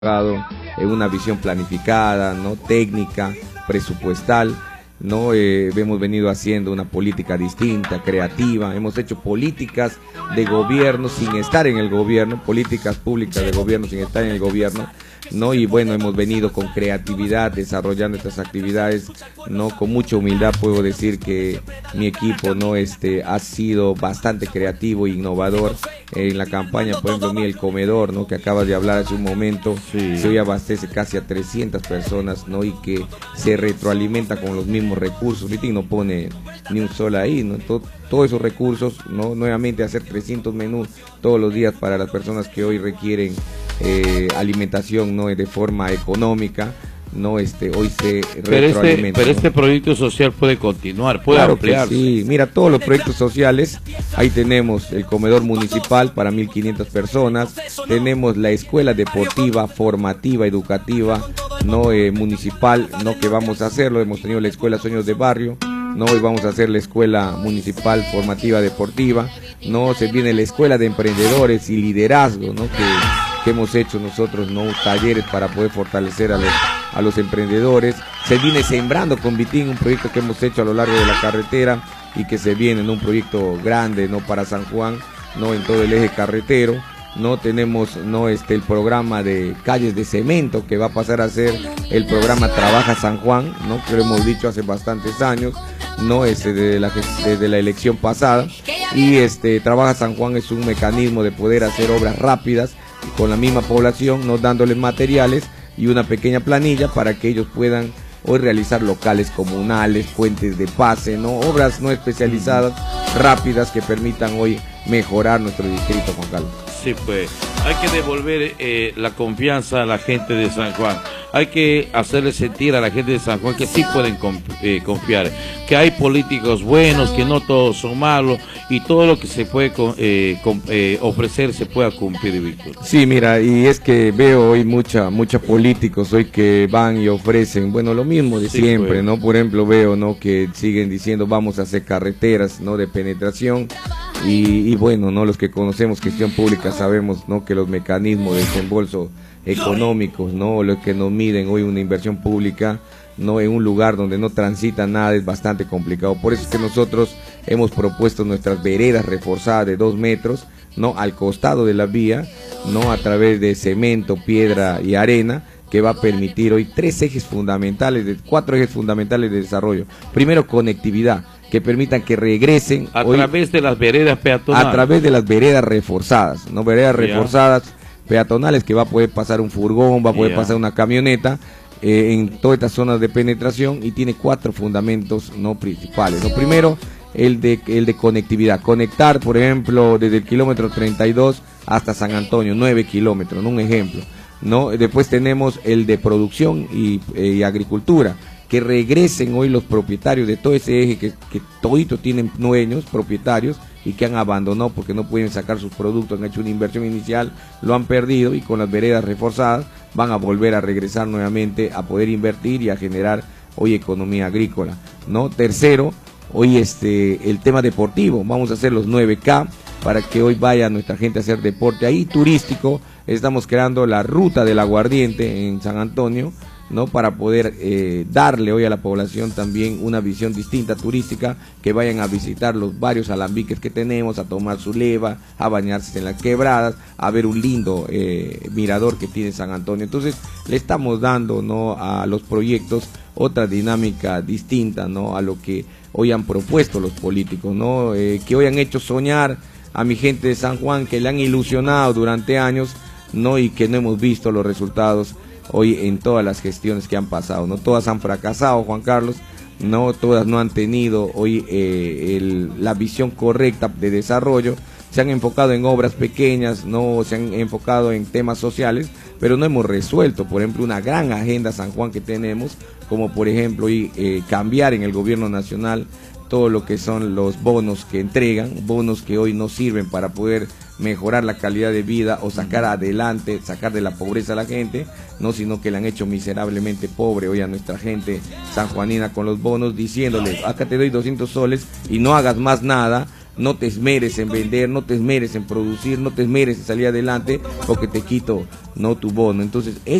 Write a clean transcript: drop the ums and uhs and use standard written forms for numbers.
en una visión planificada, ¿no? Técnica, presupuestal, ¿no? Hemos venido haciendo una política distinta, creativa, hemos hecho políticas de gobierno sin estar en el gobierno, políticas públicas de gobierno sin estar en el gobierno, ¿no? Y bueno, hemos venido con creatividad desarrollando estas actividades, ¿no? Con mucha humildad puedo decir que mi equipo, ¿no? Ha sido bastante creativo e innovador en la campaña. Por ejemplo, el comedor, ¿no? Que acabas de hablar hace un momento, sí. Se hoy abastece casi a 300 personas, ¿no? Y que se retroalimenta con los mismos recursos. Vitín no pone ni un sol ahí, ¿no? Todos esos recursos, ¿no? Nuevamente hacer 300 menús todos los días para las personas que hoy requieren alimentación, ¿no? De forma económica, ¿no? Hoy se retroalimenta. Pero este proyecto social puede continuar, puede claro ampliarse. Sí, mira, todos los proyectos sociales, ahí tenemos el comedor municipal para 1.500 personas, tenemos la escuela deportiva, formativa, educativa, ¿no? Municipal, ¿no? Que vamos a hacerlo, hemos tenido la escuela Sueños de Barrio, ¿no? Hoy vamos a hacer la escuela municipal formativa deportiva, ¿no? Se viene la escuela de emprendedores y liderazgo, ¿no? Que hemos hecho nosotros, ¿no? Talleres para poder fortalecer a los emprendedores. Se viene Sembrando con Vitín, un proyecto que hemos hecho a lo largo de la carretera y que se viene en un proyecto grande, ¿no? Para San Juan, ¿no? En todo el eje carretero. No tenemos, ¿no? El programa de calles de cemento que va a pasar a ser el programa Trabaja San Juan, ¿no? Que lo hemos dicho hace bastantes años, ¿no? Desde la elección pasada. Y Trabaja San Juan es un mecanismo de poder hacer obras rápidas con la misma población, no dándoles materiales y una pequeña planilla para que ellos puedan hoy realizar locales comunales, puentes de pase, ¿no? Obras no especializadas, rápidas, que permitan hoy mejorar nuestro distrito, Juan Carlos. Sí, pues hay que devolver la confianza a la gente de San Juan. Hay que hacerle sentir a la gente de San Juan que sí pueden confiar, que hay políticos buenos, que no todos son malos y todo lo que se puede ofrecer se pueda cumplir, Víctor. Sí, mira, y es que veo hoy muchos políticos hoy que van y ofrecen, bueno, lo mismo de siempre, pues. ¿No? Por ejemplo, veo, ¿no? Que siguen diciendo vamos a hacer carreteras, ¿no? De penetración. Y bueno, ¿no? Los que conocemos gestión pública sabemos, ¿no? Que los mecanismos de desembolso económicos, ¿no? Los que nos miden hoy una inversión pública, ¿no? En un lugar donde no transita nada es bastante complicado. Por eso es que nosotros hemos propuesto nuestras veredas reforzadas de 2 metros, ¿no? Al costado de la vía, ¿no? A través de cemento, piedra y arena, que va a permitir hoy 4 ejes fundamentales de desarrollo. Primero, conectividad, que permitan que regresen a través de las veredas peatonales. A través de las veredas reforzadas, ¿no? Veredas reforzadas peatonales que va a poder pasar un furgón, va a poder pasar una camioneta en todas estas zonas de penetración, y tiene 4 fundamentos, ¿no? Principales, ¿no? Primero, el de conectividad, conectar, por ejemplo, desde el kilómetro 32 hasta San Antonio, 9 kilómetros, ¿no? Un ejemplo, ¿no? Después tenemos el de producción y agricultura, que regresen hoy los propietarios de todo ese eje que todito tienen dueños, propietarios, y que han abandonado porque no pueden sacar sus productos, han hecho una inversión inicial, lo han perdido, y con las veredas reforzadas van a volver a regresar nuevamente a poder invertir y a generar hoy economía agrícola, ¿no? Tercero, hoy el tema deportivo, vamos a hacer los 9K para que hoy vaya nuestra gente a hacer deporte ahí turístico. Estamos creando la ruta del aguardiente en San Antonio, ¿no? Para poder darle hoy a la población también una visión distinta turística, que vayan a visitar los varios alambiques que tenemos, a tomar su leva, a bañarse en las quebradas, a ver un lindo mirador que tiene San Antonio. Entonces le estamos dando, ¿no? A los proyectos otra dinámica distinta, ¿no? A lo que hoy han propuesto los políticos, ¿no? Que hoy han hecho soñar a mi gente de San Juan, que le han ilusionado durante años, ¿no? Y que no hemos visto los resultados hoy en todas las gestiones que han pasado, ¿no? Todas han fracasado, Juan Carlos, no todas no han tenido hoy la visión correcta de desarrollo. Se han enfocado en obras pequeñas, no se han enfocado en temas sociales, pero no hemos resuelto, por ejemplo, una gran agenda San Juan que tenemos, como por ejemplo hoy cambiar en el gobierno nacional todo lo que son los bonos que entregan, bonos que hoy no sirven para poder mejorar la calidad de vida o sacar adelante, sacar de la pobreza a la gente, no, sino que le han hecho miserablemente pobre hoy a nuestra gente sanjuanina con los bonos, diciéndoles, acá te doy 200 soles y no hagas más nada, no te esmeres en vender, no te esmeres en producir, no te esmeres en salir adelante, porque te quito no tu bono. Entonces